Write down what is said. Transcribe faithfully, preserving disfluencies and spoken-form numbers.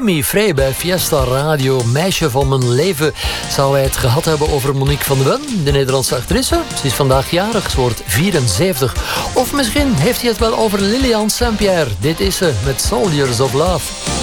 Jimmy Frey bij Fiesta Radio. Meisje van mijn leven. Zou hij het gehad hebben over Monique van de Ven, de Nederlandse actrice? Ze is vandaag jarig, ze wordt vierenzeventig. Of misschien heeft hij het wel over Lilian Saint-Pierre. Dit is ze met Soldiers of Love.